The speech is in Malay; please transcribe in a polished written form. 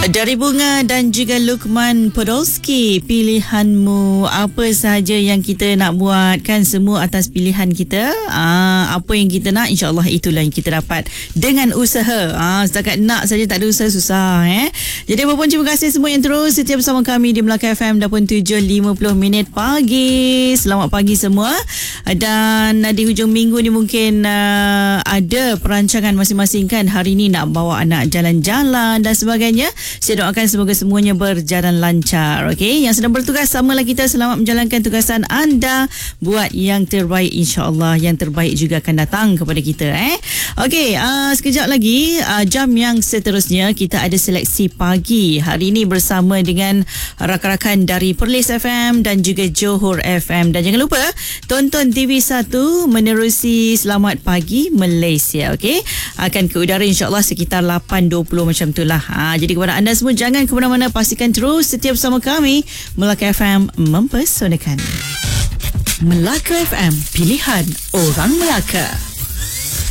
Dari Bunga dan juga Lukman Podolski, pilihanmu apa sahaja yang kita nak buat, kan semua atas pilihan kita. Apa yang kita nak, insyaAllah itulah yang kita dapat dengan usaha. Setakat nak saja, tak ada usaha, susah. Jadi apapun, terima kasih semua yang terus setia bersama kami di Melaka FM 87.50 pagi. Selamat pagi semua. Dan di hujung minggu ni mungkin ada perancangan masing-masing, kan. Hari ni nak bawa anak jalan-jalan dan sebagainya. Saya doakan semoga semuanya berjalan lancar. Okey, yang sedang bertugas, samalah kita selamat menjalankan tugasan anda. Buat yang terbaik, insya-Allah yang terbaik juga akan datang kepada kita. Okey, sekejap lagi jam yang seterusnya kita ada seleksi pagi. Hari ini bersama dengan rakan-rakan dari Perlis FM dan juga Johor FM. Dan jangan lupa tonton TV1 menerusi Selamat Pagi Malaysia. Okey, akan ke udara insya-Allah sekitar 8.20 macam itulah. Jadi kepada anda semua, jangan ke mana-mana, pastikan terus setia bersama kami. Melaka FM mempesonakan. Melaka FM, pilihan orang Melaka.